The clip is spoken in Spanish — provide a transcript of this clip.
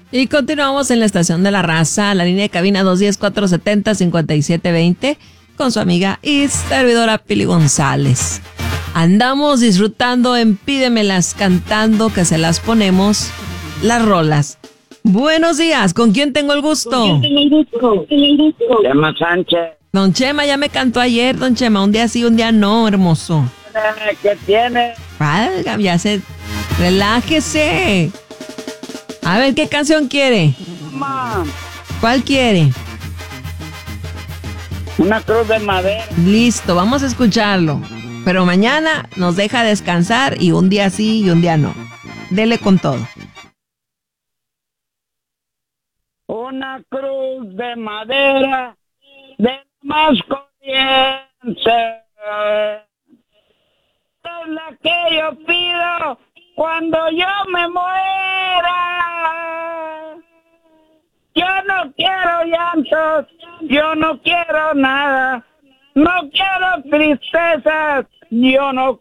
Y continuamos en la estación de la raza, la línea de cabina 210-470-5720, con su amiga y servidora Pili González. Andamos disfrutando en Pídemelas cantando, que se las ponemos las rolas. Buenos días, ¿con quién tengo el gusto? Chema Sánchez. Don Chema ya me cantó ayer, don Chema, un día sí, un día no, hermoso. ¿Qué tiene? Válgame, ya se... Relájese. A ver, ¿qué canción quiere? Mamá, ¿Cuál quiere? una cruz de madera. Listo, vamos a escucharlo. Pero mañana nos deja descansar y un día sí y un día no. Dele con todo. Una cruz de madera de más corriente. Es la que yo pido cuando yo me muera. Yo no quiero llantos, yo no quiero nada. No quiero tristezas, yo no